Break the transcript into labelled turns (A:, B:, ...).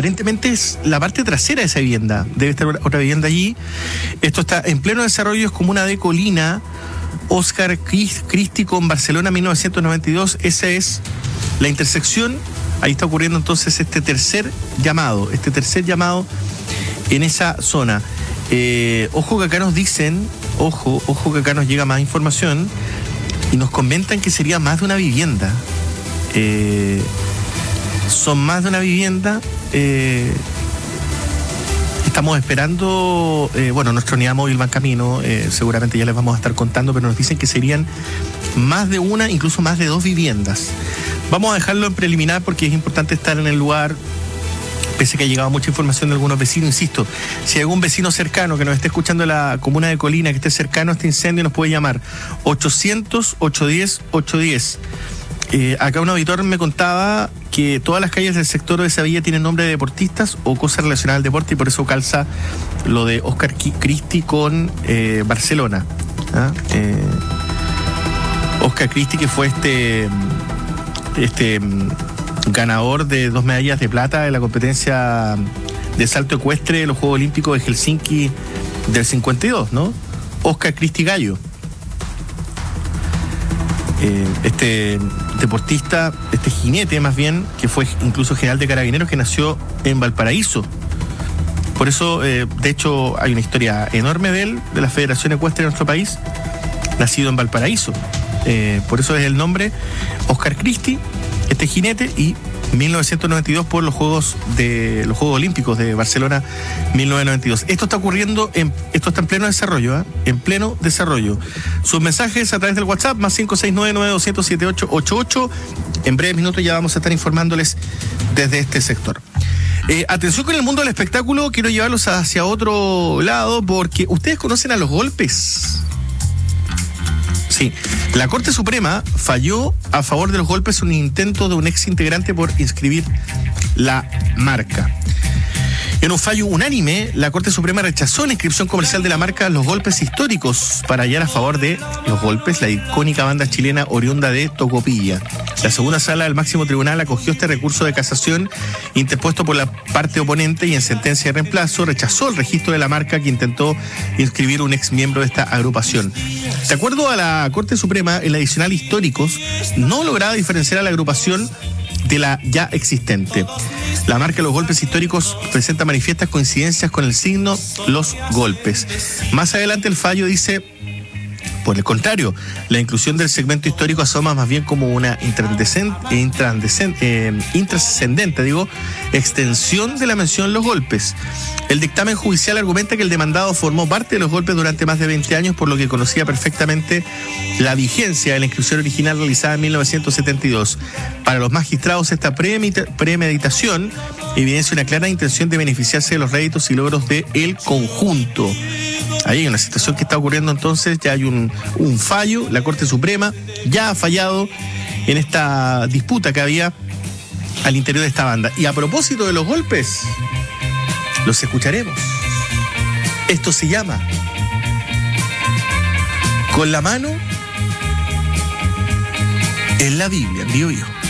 A: aparentemente es la parte trasera de esa vivienda. Debe estar otra vivienda allí. Esto está en pleno desarrollo, es comuna de Colina, Óscar Cristi con Barcelona 1992. Esa es la intersección. Ahí está ocurriendo entonces este tercer llamado en esa zona. Ojo que acá nos dicen, ojo que acá nos llega más información y nos comentan que sería más de una vivienda. Son más de una vivienda. Estamos esperando, nuestra unidad móvil va en camino, seguramente ya les vamos a estar contando, pero nos dicen que serían más de una, incluso más de dos viviendas. Vamos a dejarlo en preliminar porque es importante estar en el lugar, pese a que ha llegado mucha información de algunos vecinos. Insisto, si hay algún vecino cercano que nos esté escuchando en la comuna de Colina, que esté cercano a este incendio, nos puede llamar 800-810-810. Acá un auditor me contaba que todas las calles del sector de esa villa tienen nombre de deportistas o cosas relacionadas al deporte, y por eso calza lo de Óscar Cristi con Barcelona. Óscar Cristi, que fue este ganador de 2 medallas de plata en la competencia de salto ecuestre de los Juegos Olímpicos de Helsinki del 52, ¿no? Óscar Cristi Gallo. Este deportista, este jinete más bien, que fue incluso general de carabineros, que nació en Valparaíso. Por eso, de hecho, hay una historia enorme de él, de la Federación Ecuestre de nuestro país, nacido en Valparaíso. Por eso es el nombre Óscar Cristi, este jinete, y 1992 por los Juegos Olímpicos de Barcelona 1992. Esto está ocurriendo, esto está en pleno desarrollo, en pleno desarrollo. Sus mensajes a través del WhatsApp, más 569-9200-7888. En breves minutos ya vamos a estar informándoles desde este sector. Atención con el mundo del espectáculo, quiero llevarlos hacia otro lado, porque ustedes conocen a los golpes. Sí, la Corte Suprema falló a favor de los golpes en un intento de un ex integrante por inscribir la marca. En un fallo unánime, la Corte Suprema rechazó la inscripción comercial de la marca Los Golpes Históricos para hallar a favor de Los Golpes, la icónica banda chilena oriunda de Tocopilla. La segunda sala del máximo tribunal acogió este recurso de casación interpuesto por la parte oponente y en sentencia de reemplazo rechazó el registro de la marca que intentó inscribir un ex miembro de esta agrupación. De acuerdo a la Corte Suprema, el adicional Históricos no lograba diferenciar a la agrupación de la ya existente. La marca Los Golpes Históricos presenta manifiestas coincidencias con el signo Los Golpes. Más adelante el fallo dice, por el contrario, la inclusión del segmento histórico asoma más bien como una intrascendente, extensión de la mención Los Golpes. El dictamen judicial argumenta que el demandado formó parte de Los Golpes durante más de 20 años, por lo que conocía perfectamente la vigencia de la inscripción original realizada en 1972. Para los magistrados, esta premeditación evidencia una clara intención de beneficiarse de los réditos y logros del conjunto. Ahí hay una situación que está ocurriendo entonces, ya hay un fallo, la Corte Suprema ya ha fallado en esta disputa que había al interior de esta banda. Y a propósito de los golpes, los escucharemos. Esto se llama Con la mano en la Biblia, en Bio Bio.